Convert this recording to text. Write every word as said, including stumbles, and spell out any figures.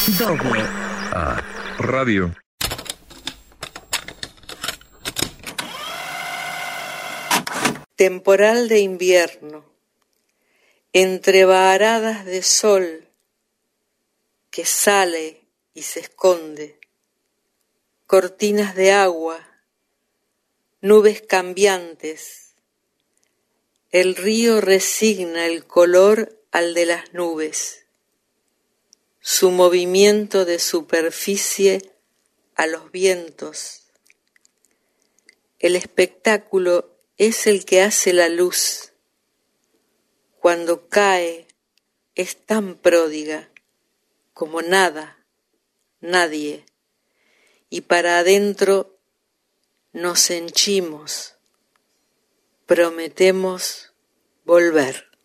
Doble A Radio. Temporal de invierno, entre varadas de sol que sale y se esconde, cortinas de agua, nubes cambiantes, el río resigna el color al de las nubes, su movimiento de superficie a los vientos. El espectáculo es el que hace la luz. Cuando cae es tan pródiga como nada, nadie, y para adentro nos henchimos, prometemos volver.